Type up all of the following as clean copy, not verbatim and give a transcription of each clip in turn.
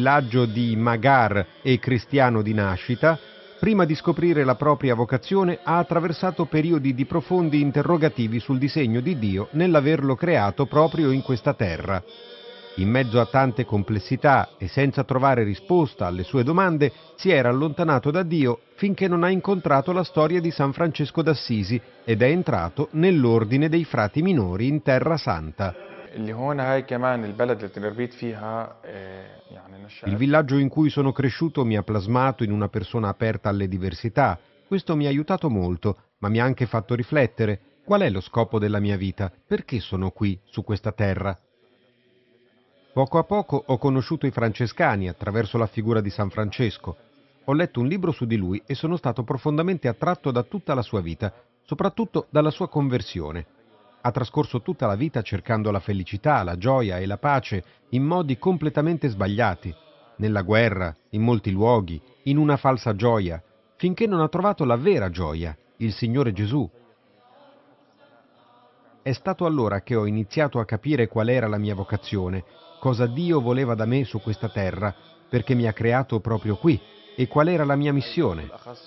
villaggio di Magar e cristiano di nascita, prima di scoprire la propria vocazione ha attraversato periodi di profondi interrogativi sul disegno di Dio nell'averlo creato proprio in questa terra. In mezzo a tante complessità e senza trovare risposta alle sue domande, si era allontanato da Dio finché non ha incontrato la storia di San Francesco d'Assisi ed è entrato nell'ordine dei frati minori in Terra Santa. Il villaggio in cui sono cresciuto mi ha plasmato in una persona aperta alle diversità. Questo mi ha aiutato molto, ma mi ha anche fatto riflettere. Qual è lo scopo della mia vita? Perché sono qui, su questa terra? Poco a poco ho conosciuto i francescani attraverso la figura di San Francesco. Ho letto un libro su di lui e sono stato profondamente attratto da tutta la sua vita, soprattutto dalla sua conversione. Ha trascorso tutta la vita cercando la felicità, la gioia e la pace in modi completamente sbagliati, nella guerra, in molti luoghi, in una falsa gioia, finché non ha trovato la vera gioia, il Signore Gesù. È stato allora che ho iniziato a capire qual era la mia vocazione, cosa Dio voleva da me su questa terra, perché mi ha creato proprio qui, e qual era la mia missione.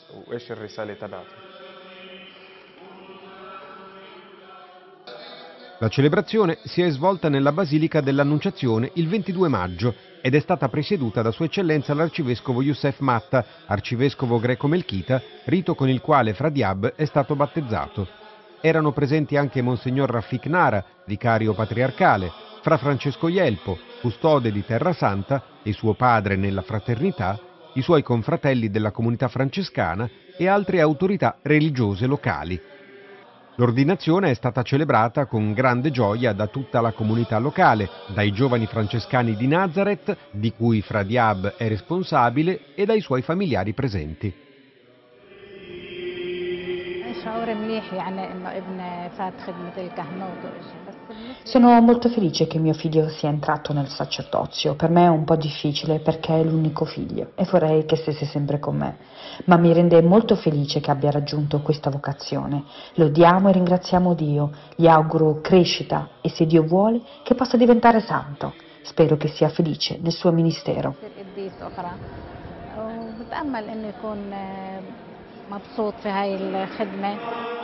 La celebrazione si è svolta nella Basilica dell'Annunciazione il 22 maggio ed è stata presieduta da Sua Eccellenza l'Arcivescovo Youssef Matta, arcivescovo greco-melchita, rito con il quale Fra Diab è stato battezzato. Erano presenti anche Monsignor Rafik Nara, vicario patriarcale, Fra Francesco Jelpo, custode di Terra Santa e suo padre nella fraternità, i suoi confratelli della comunità francescana e altre autorità religiose locali. L'ordinazione è stata celebrata con grande gioia da tutta la comunità locale, dai giovani francescani di Nazareth, di cui Fra Diab è responsabile, e dai suoi familiari presenti. Sono molto felice che mio figlio sia entrato nel sacerdozio. Per me è un po' difficile perché è l'unico figlio e vorrei che stesse sempre con me. Ma mi rende molto felice che abbia raggiunto questa vocazione. Lodiamo e ringraziamo Dio. Gli auguro crescita e, se Dio vuole, che possa diventare santo. Spero che sia felice nel suo ministero. مبسوط في هاي الخدمة.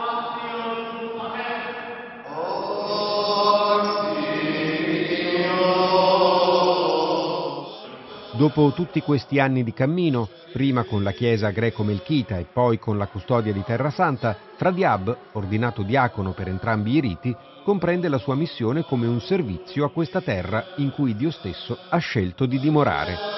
Dopo tutti questi anni di cammino, prima con la chiesa greco-melchita e poi con la custodia di Terra Santa, Fra Diab, ordinato diacono per entrambi i riti, comprende la sua missione come un servizio a questa terra in cui Dio stesso ha scelto di dimorare.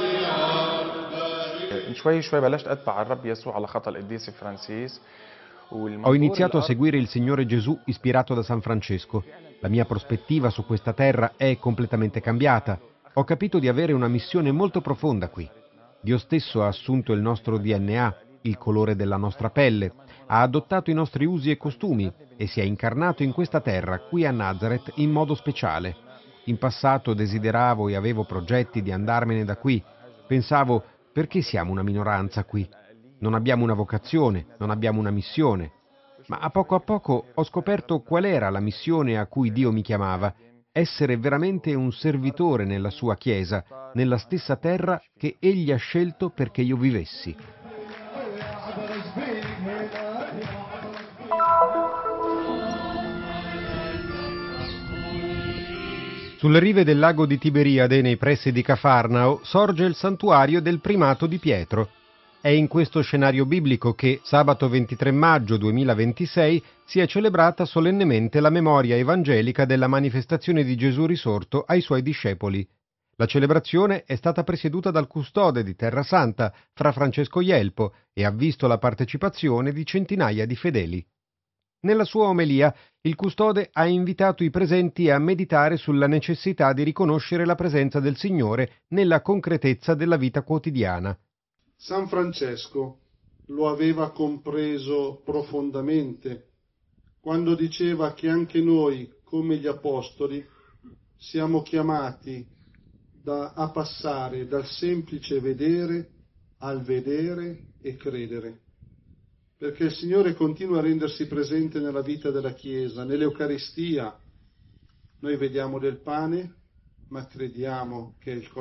Ho iniziato a seguire il Signore Gesù ispirato da San Francesco. La mia prospettiva su questa terra è completamente cambiata. Ho capito di avere una missione molto profonda qui. Dio stesso ha assunto il nostro DNA, il colore della nostra pelle, ha adottato i nostri usi e costumi e si è incarnato in questa terra, qui a Nazareth, in modo speciale. In passato desideravo e avevo progetti di andarmene da qui. Pensavo: perché siamo una minoranza qui? Non abbiamo una vocazione, non abbiamo una missione. Ma a poco ho scoperto qual era la missione a cui Dio mi chiamava: essere veramente un servitore nella sua Chiesa, nella stessa terra che Egli ha scelto perché io vivessi. Sulle rive del lago di Tiberiade, nei pressi di Cafarnao, sorge il santuario del primato di Pietro. È in questo scenario biblico che, sabato 23 maggio 2026, si è celebrata solennemente la memoria evangelica della manifestazione di Gesù risorto ai suoi discepoli. La celebrazione è stata presieduta dal custode di Terra Santa, Fra Francesco Jelpo, e ha visto la partecipazione di centinaia di fedeli. Nella sua omelia, il custode ha invitato i presenti a meditare sulla necessità di riconoscere la presenza del Signore nella concretezza della vita quotidiana. San Francesco lo aveva compreso profondamente quando diceva che anche noi, come gli Apostoli, siamo chiamati a passare dal semplice vedere al vedere e credere. Perché il Signore continua a rendersi presente nella vita della Chiesa, nell'Eucaristia. Noi vediamo del pane, ma crediamo che è il corpo